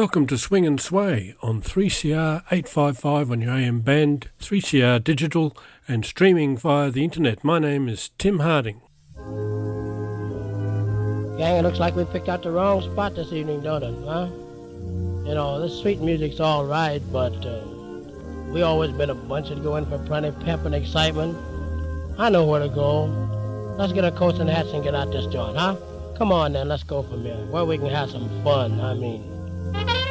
Welcome to Swing and Sway on 3CR 855 on your AM band, 3CR digital and streaming via the internet. My name is Tim Harding. Gang, it looks like we picked out the wrong spot this evening, don't it, huh? You know, this sweet music's all right, but we always been a bunch that go in for plenty of pep and excitement. I know where to go. Let's get our coats and hats and get out this joint, huh? Come on then, let's go from here, where we can have some fun, I mean.